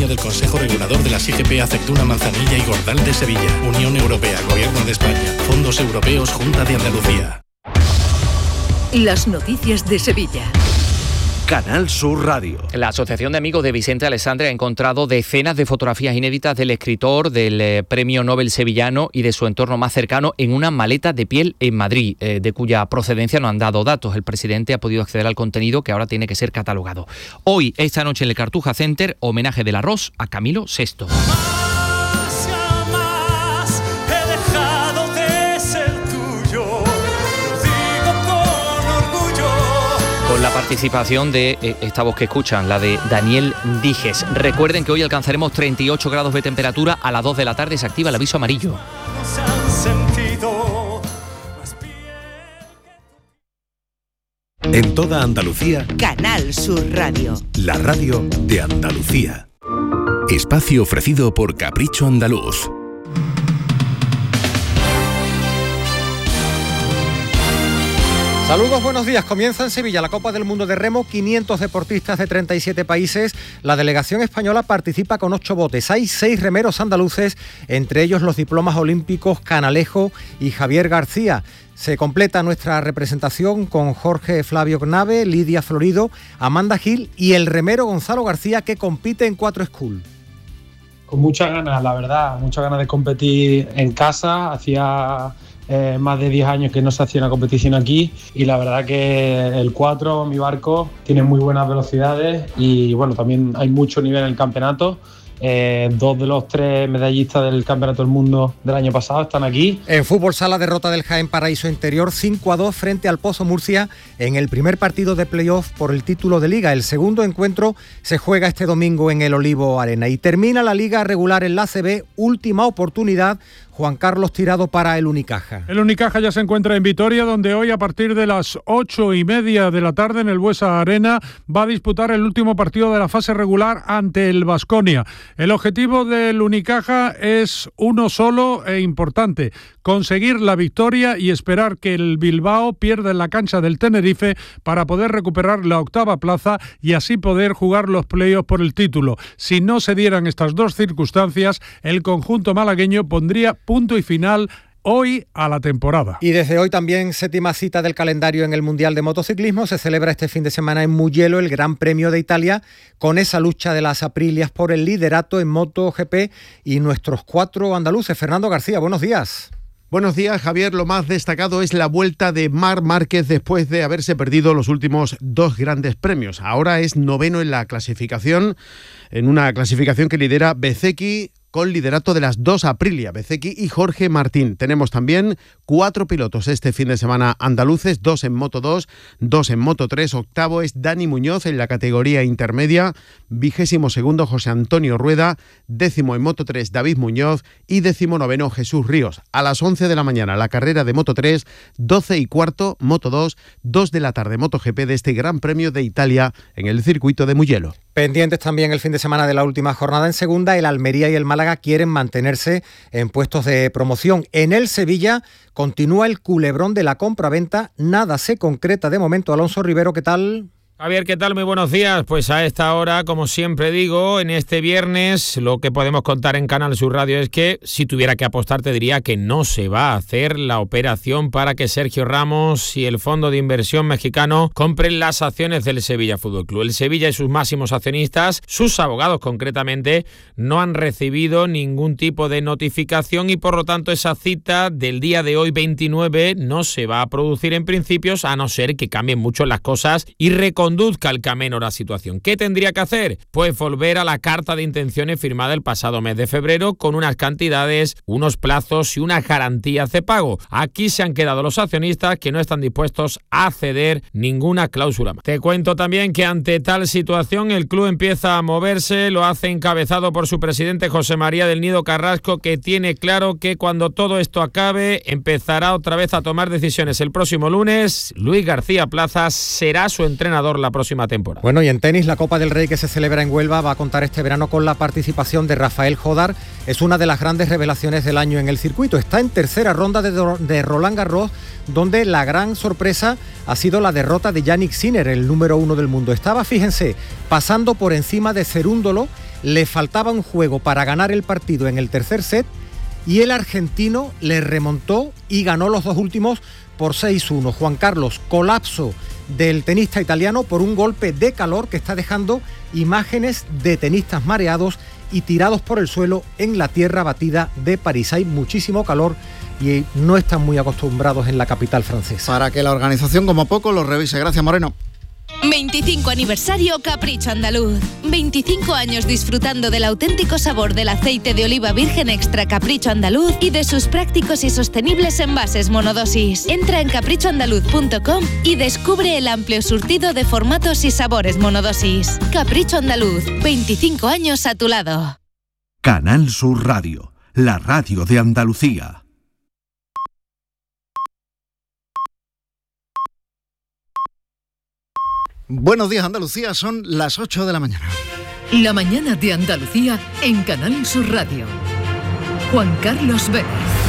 patrocinio del Consejo Regulador de las IGP Aceituna, Manzanilla y Gordal de Sevilla. Unión Europea, Gobierno de España, Fondos Europeos, Junta de Andalucía. Las noticias de Sevilla. Canal Sur Radio. La Asociación de Amigos de Vicente Alessandri ha encontrado decenas de fotografías inéditas del escritor, del premio Nobel sevillano y de su entorno más cercano en una maleta de piel en Madrid, de cuya procedencia no han dado datos. El presidente ha podido acceder al contenido que ahora tiene que ser catalogado. Hoy, esta noche en el Cartuja Center, homenaje del arroz a Camilo VI. Con la participación de esta voz que escuchan, la de Daniel Dijes. Recuerden que hoy alcanzaremos 38 grados de temperatura. A las 2 de la tarde se activa el aviso amarillo. En toda Andalucía, Canal Sur Radio. la radio de Andalucía. Espacio ofrecido por Capricho Andaluz. Saludos, buenos días. Comienza en Sevilla la Copa del Mundo de Remo, 500 deportistas de 37 países. La delegación española participa con 8 botes. Hay 6 remeros andaluces, entre ellos los diplomas olímpicos Canalejo y Javier García. Se completa nuestra representación con Jorge Flavio Gnave, Lidia Florido, Amanda Gil y el remero Gonzalo García, que compite en 4 School. Con muchas ganas, la verdad, muchas ganas de competir en casa. Hacía más de 10 años que no se hacía una competición aquí y la verdad que el 4, mi barco, tiene muy buenas velocidades y bueno, también hay mucho nivel en el campeonato. 2 de los 3 medallistas del Campeonato del Mundo del año pasado están aquí. En fútbol sala, derrota del Jaén Paraíso Interior 5-2 frente al Pozo Murcia en el primer partido de playoff por el título de Liga. El segundo encuentro se juega este domingo en el Olivo Arena. Y termina la Liga regular en la ACB, última oportunidad. Juan Carlos Tirado para el Unicaja. El Unicaja ya se encuentra en Vitoria, donde hoy a partir de las 8:30 de la tarde en el Buesa Arena va a disputar el último partido de la fase regular ante el Baskonia. El objetivo del Unicaja es uno solo e importante: conseguir la victoria y esperar que el Bilbao pierda en la cancha del Tenerife para poder recuperar la 8ª plaza y así poder jugar los playoffs por el título. Si no se dieran estas dos circunstancias, el conjunto malagueño pondría punto y final hoy a la temporada. Y desde hoy también, 7ª cita del calendario en el Mundial de Motociclismo. Se celebra este fin de semana en Mugello el Gran Premio de Italia, con esa lucha de las Aprilias por el liderato en MotoGP y nuestros 4 andaluces. Fernando García, buenos días. Buenos días, Javier. Lo más destacado es la vuelta de Marc Márquez después de haberse perdido los últimos 2 grandes premios. Ahora es 9º en la clasificación, en una clasificación que lidera Bezzecchi, con liderato de las 2 Aprilia, Bezzecchi y Jorge Martín. Tenemos también 4 pilotos este fin de semana andaluces, 2 en Moto 2, 2 en Moto 3. Octavo es Dani Muñoz en la categoría intermedia, 22º José Antonio Rueda, 10º en Moto 3 David Muñoz y 19º Jesús Ríos. A las 11 de la mañana la carrera de Moto 3, 12:15 Moto 2, 2 de la tarde MotoGP de este Gran Premio de Italia en el circuito de Mugello. Pendientes también el fin de semana de la última jornada en segunda. El Almería y el Málaga quieren mantenerse en puestos de promoción. En el Sevilla continúa el culebrón de la compraventa. Nada se concreta de momento. Alonso Rivero, ¿qué tal? Javier, ¿qué tal? Muy buenos días. Pues a esta hora, como siempre digo, en este viernes, lo que podemos contar en Canal Sur Radio es que, si tuviera que apostar, te diría que no se va a hacer la operación para que Sergio Ramos y el fondo de inversión mexicano compren las acciones del Sevilla Fútbol Club. El Sevilla y sus máximos accionistas, sus abogados concretamente, no han recibido ningún tipo de notificación y, por lo tanto, esa cita del día de hoy, 29, no se va a producir en principios, a no ser que cambien mucho las cosas y reconduzca el camino la situación. ¿Qué tendría que hacer? Pues volver a la carta de intenciones firmada el pasado mes de febrero con unas cantidades, unos plazos y unas garantías de pago. Aquí se han quedado los accionistas que no están dispuestos a ceder ninguna cláusula más. Te cuento también que ante tal situación el club empieza a moverse, lo hace encabezado por su presidente José María del Nido Carrasco, que tiene claro que cuando todo esto acabe empezará otra vez a tomar decisiones. El próximo lunes, Luis García Plaza será su entrenador la próxima temporada. Bueno, y en tenis, la Copa del Rey que se celebra en Huelva va a contar este verano con la participación de Rafael Jodar. Es una de las grandes revelaciones del año en el circuito. Está en tercera ronda de Roland Garros, donde la gran sorpresa ha sido la derrota de Yannick Sinner, el número 1 del mundo. Estaba, fíjense, pasando por encima de Cerúndolo le faltaba un juego para ganar el partido en el tercer set y el argentino le remontó y ganó los dos últimos por 6-1. Juan Carlos, colapso del tenista italiano por un golpe de calor que está dejando imágenes de tenistas mareados y tirados por el suelo en la tierra batida de París. Hay muchísimo calor y no están muy acostumbrados en la capital francesa. Para que la organización como poco lo revise. Gracias, Moreno. 25 aniversario Capricho Andaluz. 25 años disfrutando del auténtico sabor del aceite de oliva virgen extra Capricho Andaluz y de sus prácticos y sostenibles envases monodosis. Entra en caprichoandaluz.com y descubre el amplio surtido de formatos y sabores monodosis. Capricho Andaluz, 25 años a tu lado. Canal Sur Radio, la radio de Andalucía. Buenos días, Andalucía, son las 8 de la mañana. La mañana de Andalucía en Canal Sur Radio. Juan Carlos Vélez.